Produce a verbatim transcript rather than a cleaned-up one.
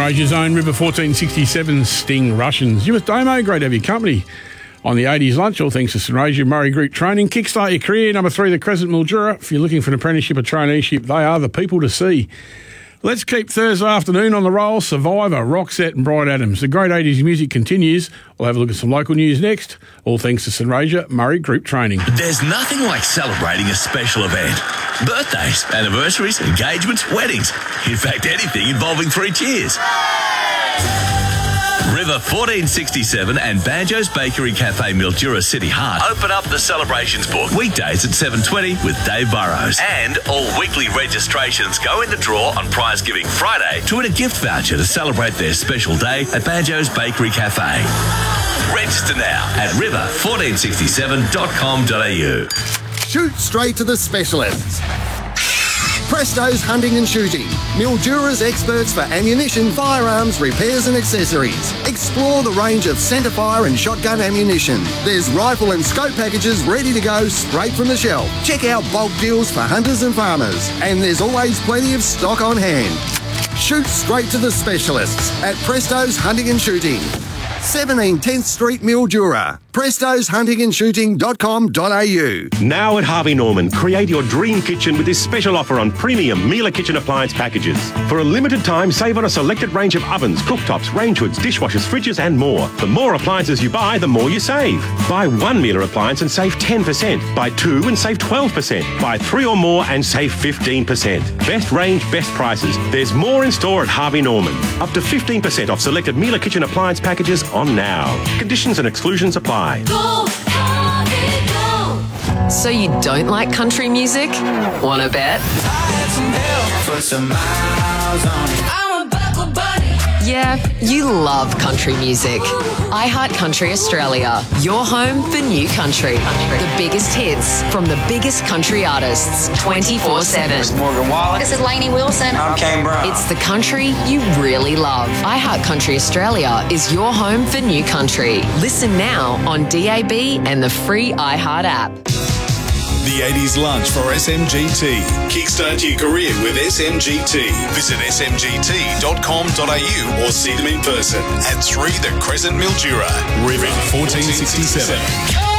Rasia's own River fourteen sixty-seven Sting Russians. You with Damo, great to have your company on the eighties lunch. All thanks to St Rasia Murray Group Training. Kickstart your career. Number three, the Crescent Mildura. If you're looking for an apprenticeship or traineeship, they are the people to see. Let's keep Thursday afternoon on the roll. Survivor, Roxette and Bride Adams. The great eighties music continues. We'll have a look at some local news next. All thanks to St Rasia Murray Group Training. There's nothing like celebrating a special event. Birthdays, anniversaries, engagements, weddings. In fact, anything involving three cheers. River fourteen sixty-seven and Banjo's Bakery Cafe Mildura City Heart open up the celebrations book weekdays at seven twenty with Dave Burrows. And all weekly registrations go in the draw on Prize Giving Friday to win a gift voucher to celebrate their special day at Banjo's Bakery Cafe. Register now at river fourteen sixty-seven dot com dot a u. Shoot straight to the specialists. Presto's Hunting and Shooting. Mildura's experts for ammunition, firearms, repairs and accessories. Explore the range of centerfire and shotgun ammunition. There's rifle and scope packages ready to go straight from the shelf. Check out bulk deals for hunters and farmers. And there's always plenty of stock on hand. Shoot straight to the specialists at Presto's Hunting and Shooting. seventeen tenth Street, Mildura. prestos hunting and shooting dot com dot a u. Now at Harvey Norman, create your dream kitchen with this special offer on premium Miele kitchen appliance packages. For a limited time, save on a selected range of ovens, cooktops, range hoods, dishwashers, fridges and more. The more appliances you buy, the more you save. Buy one Miele appliance and save ten percent. Buy two and save twelve percent. Buy three or more and save fifteen percent. Best range, best prices. There's more in store at Harvey Norman. Up to fifteen percent off selected Miele kitchen appliance packages on now. Conditions and exclusions apply. Go, Harvey, go. So you don't like country music? Wanna bet? I'm a buckle bunny. Yeah, you love country music. iHeart Country Australia, your home for new country. The biggest hits from the biggest country artists, twenty-four seven. Morgan Wallen. This is Lainey Wilson. I'm Kane Brown. It's the country you really love. iHeart Country Australia is your home for new country. Listen now on D A B and the free iHeart app. The eighties lunch for S M G T. Kickstart your career with S M G T. Visit s m g t dot com dot a u or see them in person at three The Crescent Mildura, River fourteen sixty-seven.